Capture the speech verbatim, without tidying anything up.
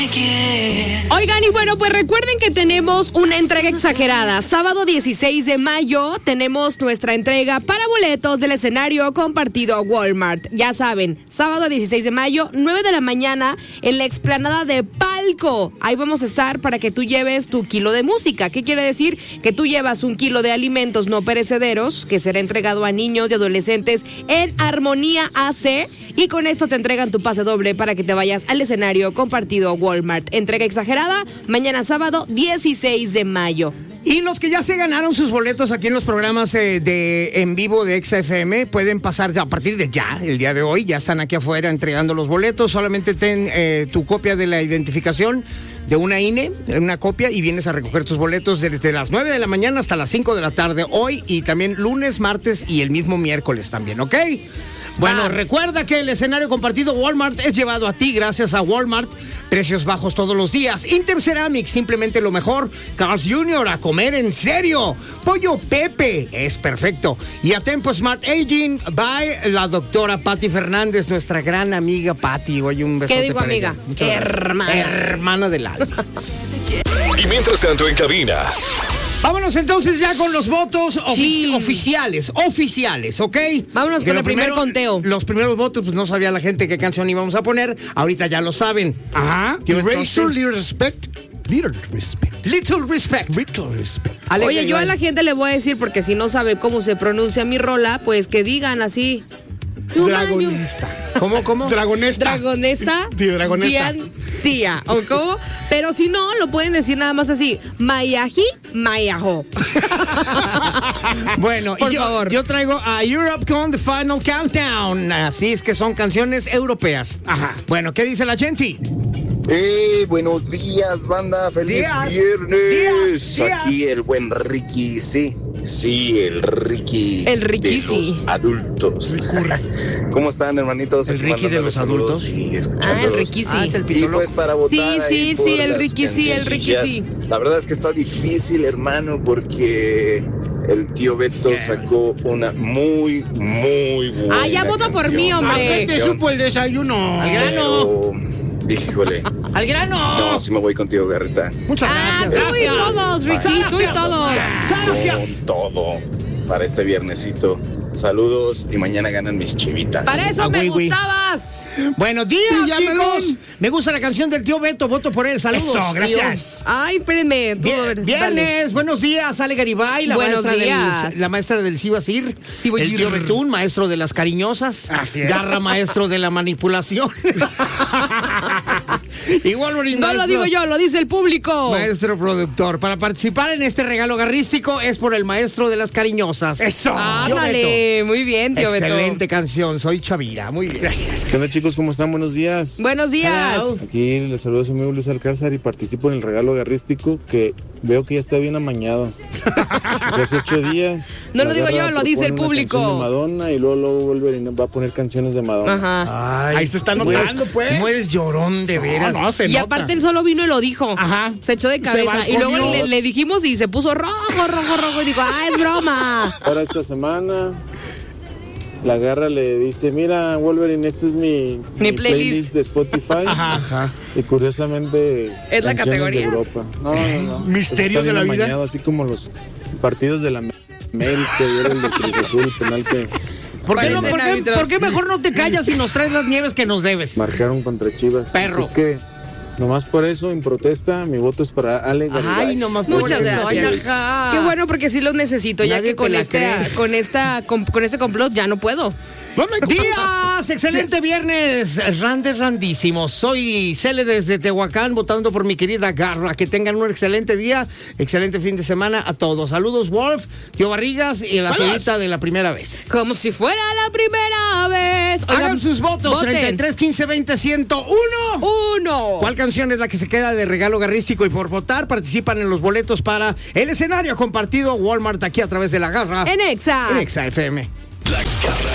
Oigan, y bueno, pues recuerden que tenemos una entrega exagerada. Sábado dieciséis de mayo tenemos nuestra entrega para boletos del escenario compartido a Walmart. Ya saben, sábado dieciséis de mayo, nueve de la mañana, en la explanada de Palco. Ahí vamos a estar para que tú lleves tu kilo de música. ¿Qué quiere decir? Que tú llevas un kilo de alimentos no perecederos que será entregado a niños y adolescentes en Armonía A C. Y con esto te entregan tu pase doble para que te vayas al escenario compartido a Walmart. Entrega exagerada, mañana sábado dieciséis de mayo. Y los que ya se ganaron sus boletos aquí en los programas eh, de en vivo de Exa F M pueden pasar ya, a partir de ya, el día de hoy, ya están aquí afuera entregando los boletos. Solamente ten eh, tu copia de la identificación de una I N E, una copia, y vienes a recoger tus boletos desde las nueve de la mañana hasta las cinco de la tarde hoy, y también lunes, martes y el mismo miércoles también, ¿ok? Bueno, ah. recuerda que el escenario compartido Walmart es llevado a ti gracias a Walmart. Precios bajos todos los días. Interceramics, simplemente lo mejor. Carl's junior, a comer en serio. Pollo Pepe, es perfecto. Y a Tempo Smart Aging by la doctora Patti Fernández, nuestra gran amiga Patti. Oye, un besote. ¿Qué digo, amiga? Hermana. Hermana del alma. Y mientras tanto en cabina. Vámonos entonces ya con los votos ofici- Sí. oficiales, oficiales, ¿ok? Vámonos Que con lo el primer primero- conteo. Los primeros votos, pues no sabía la gente qué canción íbamos a poner. Ahorita ya lo saben. Ajá. ¿Quieres Erasure, conocer? Little Respect. Little Respect. Little Respect. Little Respect. Ale, Oye, que yo a iba- la gente le voy a decir, porque si no sabe cómo se pronuncia mi rola, pues que digan así. Dragonista. ¿Cómo, cómo? Dragonesta. Dragonesta. Sí, Dragonesta. Dian- Tía, ¿o cómo? Pero si no, lo pueden decir nada más así. Mayaji, Mayajo. Bueno, Por y yo, favor. yo traigo a Europe con The Final Countdown. Así es que son canciones europeas. Ajá. Bueno, ¿qué dice la gente? ¡Eh! Buenos días, banda. ¡Feliz Días, viernes! días, días. Aquí el buen Ricky, sí. Sí, el Ricky. El Ricky, de sí. los adultos. ¿Cómo están, hermanitos? El Aquí Ricky de los mandándoles saludos adultos. Y Ah, el escuchándolos. Ricky Ah, sí. es el Y pito pues loco. para votar Sí, ahí sí, por sí, el las Ricky sí, el Ricky cancioncillas. sí. La verdad es que está difícil, hermano, porque el tío Beto sacó una muy, muy buena Ah, ya vota por mí, canción. hombre. ¿A qué te supo el desayuno? Al grano. Pero, híjole. ¡Al grano! No, sí me voy contigo, Garreta. Muchas Ah, gracias. tú y Gracias. todos, Ricky, tú y todos. Gracias. Con todo para este viernesito. Saludos y mañana ganan mis chivitas. Para eso Ah, me güey, güey. gustabas. Buenos días, Sí, llámenos. chicos. Me gusta la canción del tío Beto. Voto por él. Saludos. Eso, gracias. Ay, espérenme. tú, a Bien, ver, viernes, dale. buenos días, Ale Garibay, la Buenos maestra días. del la maestra del Sibasir, Sibasir. el tío Betún, maestro de las cariñosas, Así es. Garra, maestro de la manipulación. Y Wolverine, No lo maestro- digo yo, lo dice el público. Maestro productor. Para participar en este regalo garrístico es por el maestro de las cariñosas. Eso. Ándale, muy bien, tío Beto. Excelente canción, soy Chavira, muy bien. Gracias. ¿Qué onda, chicos? ¿Cómo están? Buenos días. Buenos días. Hello. Aquí les saludo a su amigo Luis Alcázar y participo en el regalo garrístico que veo que ya está bien amañado. Pues hace ocho días. No lo la digo Garra yo, lo dice el propone una público. canción de Madonna y luego, luego Wolverine va a poner canciones de Madonna. Ajá. Ay, Ahí se está notando, pues. ¿Cómo eres llorón de veras? No, no, se Y nota. aparte él solo vino y lo dijo. Ajá. Se echó de cabeza. Y luego balconeó. le, le dijimos y se puso rojo, rojo, rojo. Y dijo, ah, es broma. Para esta semana, la Garra le dice, mira, Wolverine, este es mi, Mi playlist. de Spotify. Ajá, ajá. Y curiosamente, ¿Es la canciones categoría? de Europa. No, no, no. Misterios Está de la bien vida. amañado, así como los partidos de la América y era el de Cruz Azul, el penal que ¿Por qué, no, Parecen por, qué, árbitros. por qué mejor no te callas y nos traes las nieves que nos debes? marcaron contra Chivas. Perro. Así es que, nomás por eso, en protesta, mi voto es para Ale Garibay. Ay, nomás. Muchas por- gracias. Ay, ajá. Qué bueno, porque sí los necesito, ya Nadie que te con la este, cree. con esta, con, con este complot ya no puedo. Buenos días, excelente viernes, randes randísimos. Soy Cele desde Tehuacán, votando por mi querida Garra. Que tengan un excelente día, excelente fin de semana a todos. Saludos, Wolf, tío Barrigas y la señorita de la primera vez. Como si fuera la primera vez. Oigan, Hagan sus votos, voten. treinta y tres, quince, veinte, ciento uno. Uno. ¿Cuál canción es la que se queda de regalo garrístico? Y por votar participan en los boletos para el escenario compartido Walmart aquí a través de la Garra En Exa. en Exa F M.